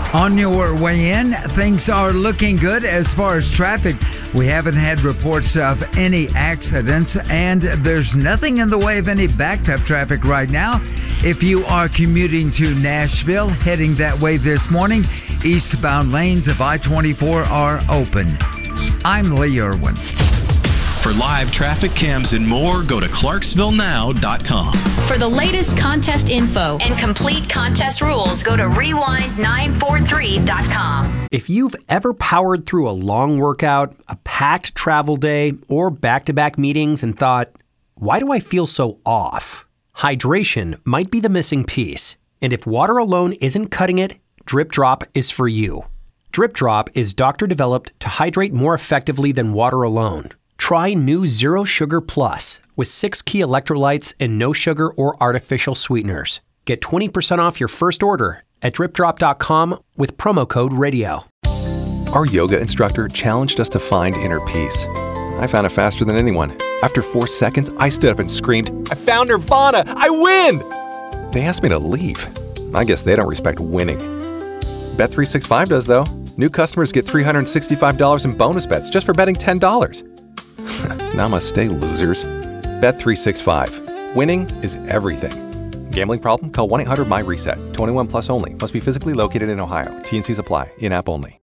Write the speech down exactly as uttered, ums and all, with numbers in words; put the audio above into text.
On your way in, things are looking good as far as traffic. We haven't had reports of any accidents, and there's nothing in the way of any backed up traffic right now. If you are commuting to Nashville, heading that way this morning, eastbound lanes of I twenty-four are open. I'm Lee Irwin. For live traffic cams and more, go to Clarksville Now dot com. For the latest contest info and complete contest rules, go to Rewind nine four three dot com. If you've ever powered through a long workout, a packed travel day, or back-to-back meetings and thought, why do I feel so off? Hydration might be the missing piece. And if water alone isn't cutting it, Drip Drop is for you. Drip Drop is doctor-developed to hydrate more effectively than water alone. Try new Zero Sugar Plus with six key electrolytes and no sugar or artificial sweeteners. Get twenty percent off your first order at drip drop dot com with promo code radio. Our yoga instructor challenged us to find inner peace. I found it faster than anyone. After four seconds, I stood up and screamed, "I found Nirvana! I win!" They asked me to leave. I guess they don't respect winning. Bet three sixty-five does, though. New customers get three hundred sixty-five dollars in bonus bets just for betting ten dollars. Namaste, losers. Bet three sixty-five. Winning is everything. Gambling problem? Call one eight hundred M Y RESET. twenty-one plus only. Must be physically located in Ohio. T and Cs apply. In-app only.